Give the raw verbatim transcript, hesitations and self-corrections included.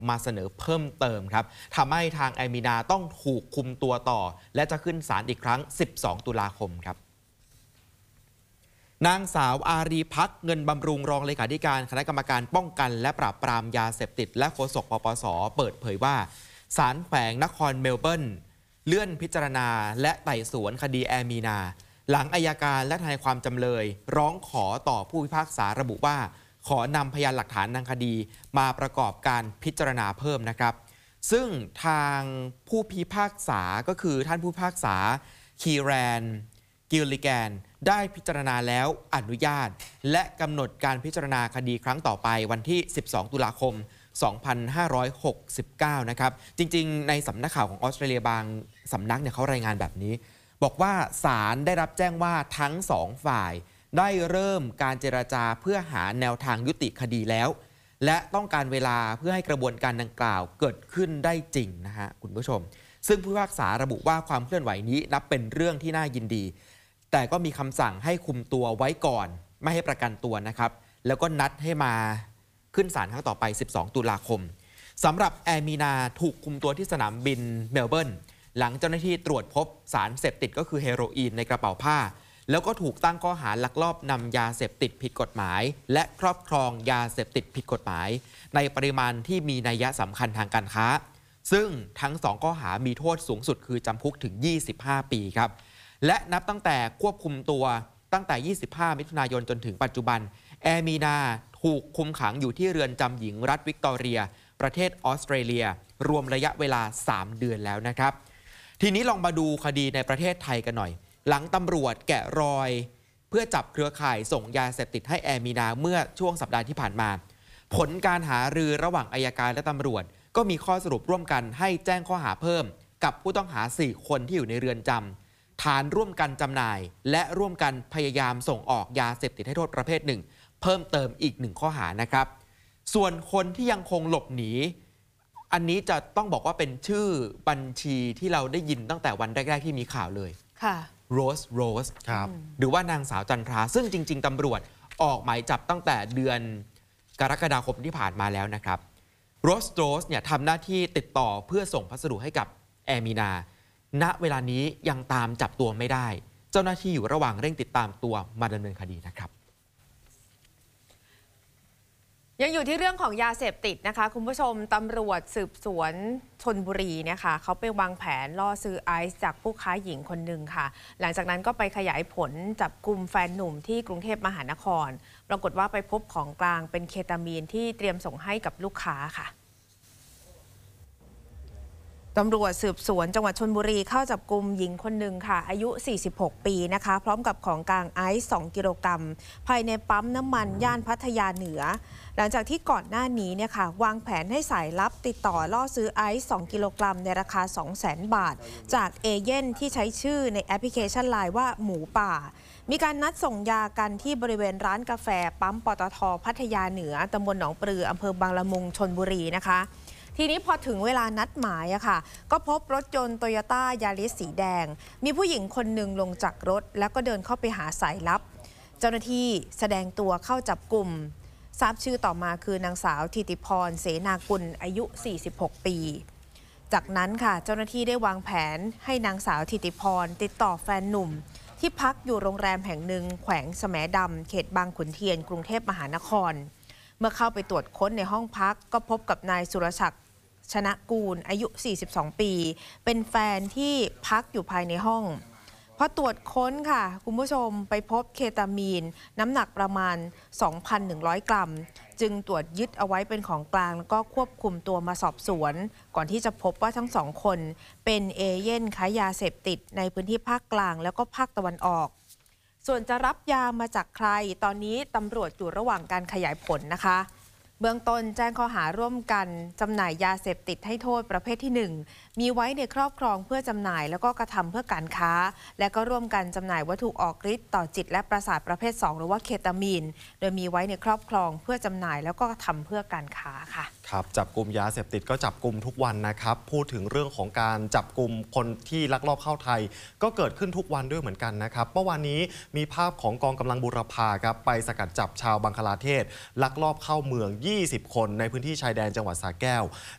มาเสนอเพิ่มเติมครับทำให้ทางแอมีนาต้องถูกคุมตัวต่อและจะขึ้นศาลอีกครั้งสิบสองตุลาคมครับนางสาวอารีพักเงินบำรุงรองเลขาธิการคณะกรรมการป้องกันและปราบปรามยาเสพติดและโฆษกปปส.เปิดเผยว่าศาลแขวงนครเมลเบิร์นเลื่อนพิจารณาและไต่สวนคดีแอมีนาหลังอัยการและทนายความจำเลยร้องขอต่อผู้พิพากษาระบุว่าขอนำพยานหลักฐานทางคดีมาประกอบการพิจารณาเพิ่มนะครับซึ่งทางผู้พิพากษาก็คือท่านผู้พิพากษาคีแรนกิลลิแกนได้พิจารณาแล้วอนุญาตและกำหนดการพิจารณาคดีครั้งต่อไปวันที่สิบสองตุลาคมสองพันห้าร้อยหกสิบเก้านะครับจริงๆในสำนักข่าวของออสเตรเลียบางสำนักเนี่ยเขารายงานแบบนี้บอกว่าศาลได้รับแจ้งว่าทั้งสองฝ่ายได้เริ่มการเจรจาเพื่อหาแนวทางยุติคดีแล้วและต้องการเวลาเพื่อให้กระบวนการดังกล่าวเกิดขึ้นได้จริงนะฮะคุณผู้ชมซึ่งผู้พิพากษาระบุว่าความเคลื่อนไหวนี้นับเป็นเรื่องที่น่ายินดีแต่ก็มีคำสั่งให้คุมตัวไว้ก่อนไม่ให้ประกันตัวนะครับแล้วก็นัดให้มาขึ้นศาลครั้งต่อไปสิบสองตุลาคมสำหรับแอมีนาถูกคุมตัวที่สนามบินเมลเบิร์นหลังเจ้าหน้าที่ตรวจพบสารเสพติดก็คือเฮโรอีนในกระเป๋าผ้าแล้วก็ถูกตั้งข้อหาลักลอบนำยาเสพติดผิดกฎหมายและครอบครองยาเสพติดผิดกฎหมายในปริมาณที่มีนัยสำคัญทางการค้าซึ่งทั้งสองข้อหามีโทษสูงสุดคือจำคุกถึงยี่สิบห้าปีครับและนับตั้งแต่ควบคุมตัวตั้งแต่ยี่สิบห้ามิถุนายนจนถึงปัจจุบันแอมีนาถูกคุมขังอยู่ที่เรือนจำหญิงรัฐวิกตอเรียประเทศออสเตรเลียรวมระยะเวลาสามเดือนแล้วนะครับทีนี้ลองมาดูคดีในประเทศไทยกันหน่อยหลังตำรวจแกะรอยเพื่อจับเครือข่ายส่งยาเสพติดให้แอมีนาเมื่อช่วงสัปดาห์ที่ผ่านมาผลการหารือระหว่างอัยการและตำรวจก็มีข้อสรุปร่วมกันให้แจ้งข้อหาเพิ่มกับผู้ต้องหาสี่คนที่อยู่ในเรือนจำฐานร่วมกันจำหน่ายและร่วมกันพยายามส่งออกยาเสพติดให้โทษประเภทหนึ่งเพิ่มเติมอีกหนึ่งข้อหานะครับส่วนคนที่ยังคงหลบหนีอันนี้จะต้องบอกว่าเป็นชื่อบัญชีที่เราได้ยินตั้งแต่วันแรกๆที่มีข่าวเลยค่ะโรสโรสครับหรือว่านางสาวจันทราซึ่งจริงๆตำรวจออกหมายจับตั้งแต่เดือนกรกฎาคมที่ผ่านมาแล้วนะครับโรสโรสเนี่ยทำหน้าที่ติดต่อเพื่อส่งพัสดุให้กับแอมีนาณเวลานี้ยังตามจับตัวไม่ได้เจ้าหน้าที่อยู่ระหว่างเร่งติดตามตัวมาดำเนินคดีนะครับยังอยู่ที่เรื่องของยาเสพติดนะคะคุณผู้ชมตำรวจสืบสวนชลบุรีนะคะเขาไปวางแผนล่อซื้อไอซ์จากผู้ค้าหญิงคนหนึ่งค่ะหลังจากนั้นก็ไปขยายผลจับกุมแฟนหนุ่มที่กรุงเทพมหานครปรากฏว่าไปพบของกลางเป็นเคตามีนที่เตรียมส่งให้กับลูกค้าค่ะตำรวจสืบสวนจังหวัดชลบุรีเข้าจับกุมหญิงคนหนึ่งค่ะอายุสี่สิบหกปีนะคะพร้อมกับของกลางไอซ์สองกิโลกรัมภายในปั๊มน้ำมันย่านพัทยาเหนือหลังจากที่ก่อนหน้านี้เนี่ยค่ะวางแผนให้สายลับติดต่อล่อซื้อไอซ์สองกิโลกรัมในราคา สองแสน บาทจากเอเย่นที่ใช้ชื่อในแอปพลิเคชัน ไลน์ ว่าหมูป่ามีการนัดส่งยากันที่บริเวณร้านกาแฟปั๊มปตท.พัทยาเหนือตำบลหนองปลืออำเภอบางละมุงชลบุรีนะคะทีนี้พอถึงเวลานัดหมายอะค่ะก็พบรถยนต์โตโยต้ายาริสสีแดงมีผู้หญิงคนหนึ่งลงจากรถแล้วก็เดินเข้าไปหาสายลับเจ้าหน้าที่แสดงตัวเข้าจับกลุ่มทราบชื่อต่อมาคือนางสาวธิติพรเสนากุลอายุสี่สิบหกปีจากนั้นค่ะเจ้าหน้าที่ได้วางแผนให้นางสาวธิติพรติดต่อแฟนหนุ่มที่พักอยู่โรงแรมแห่งหนึ่งแขวงแสมดำเขตบางขุนเทียนกรุงเทพมหานครเมื่อเข้าไปตรวจค้นในห้องพักก็พบกับนายสุรศักดิ์ชนะกูลอายุสี่สิบสองปีเป็นแฟนที่พักอยู่ภายในห้องพอตรวจค้นค่ะคุณผู้ชมไปพบเคตามีนน้ำหนักประมาณ สองพันหนึ่งร้อย กรัมจึงตรวจยึดเอาไว้เป็นของกลางแล้วก็ควบคุมตัวมาสอบสวนก่อนที่จะพบว่าทั้งสองคนเป็นเอเย่นค้ายาเสพติดในพื้นที่ภาคกลางแล้วก็ภาคตะวันออกส่วนจะรับยามาจากใครตอนนี้ตำรวจอยู่ระหว่างการขยายผลนะคะเบื้องต้นแจ้งข้อหาร่วมกันจำหน่ายยาเสพติดให้โทษประเภทที่หนึ่งมีไว้ในครอบครองเพื่อจำหน่ายแล้วก็กระทำเพื่อการค้าและก็ร่วมกันจำหน่ายวัตถุออกฤทธิ์ต่อจิตและประสาทประเภทสองหรือว่าเคตามีนโดยมีไว้ในครอบครองเพื่อจำหน่ายแล้วก็ทำเพื่อการค้าค่ะครับจับกลุ่มยาเสพติดก็จับกลุ่มทุกวันนะครับพูดถึงเรื่องของการจับกลุ่มคนที่ลักลอบเข้าไทยก็เกิดขึ้นทุกวันด้วยเหมือนกันนะครับเมื่อวานนี้มีภาพของกองกำลังบูรพาครับไปสกัดจับชาวบังคลาเทศลักลอบเข้าเมืองยี่สิบ คนในพื้นที่ชายแดนจังหวัดสระแก้ว